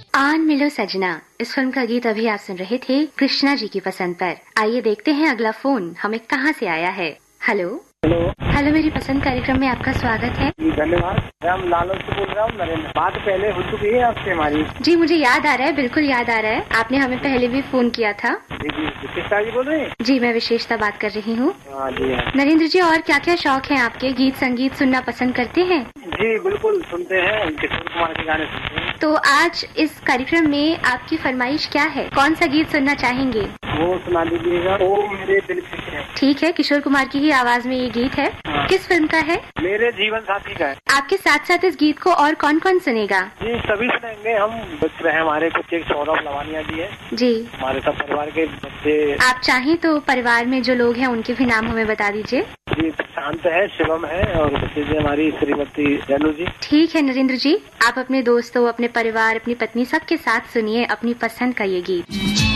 आन मिलो सजना, इस फिल्म का गीत अभी आप सुन रहे थे कृष्णा जी की पसंद पर। आइए देखते हैं अगला फोन हमें कहां से आया है। हेलो हेलो हेलो, मेरी पसंद कार्यक्रम में आपका स्वागत है। जी धन्यवाद। हम लालच से बोल रहा हूँ नरेंद्र। बात पहले हो चुकी है आपसे हमारी। जी मुझे याद आ रहा है, बिल्कुल याद आ रहा है, आपने हमें पहले भी फोन किया था। जी जी विशेषता जी बोल रहे हैं। जी मैं विशेषता बात कर रही हूँ। हाँ जी हाँ नरेंद्र जी, और क्या क्या शौक है आपके? गीत संगीत सुनना पसंद करते हैं? जी बिल्कुल सुनते हैं, किशोर कुमार के गाने सुनते हैं। तो आज इस कार्यक्रम में आपकी फरमाइश क्या है? कौन सा गीत सुनना चाहेंगे? वो सुना दीजिएगा, ओ मेरे दिल खुश है। ठीक है, किशोर कुमार की ही आवाज में ये गीत है। हाँ। किस फिल्म का है? मेरे जीवन साथी का है। आपके साथ साथ इस गीत को और कौन कौन सुनेगा? जी सभी सुनेंगे हम। मित्र हैं हमारे, कुछ एक सौरभ लवानिया जी है जी हमारे सब परिवार के बच्चे। आप चाहें तो परिवार में जो लोग हैं उनके भी नाम हमें बता दीजिए। जी शांत है, शिवम है और बच्चे जी हमारी श्रीमती रेणु जी। ठीक है नरेंद्र जी, आप अपने दोस्तों, अपने परिवार, अपनी पत्नी सबके साथ सुनिए अपनी पसंद का ये गीत।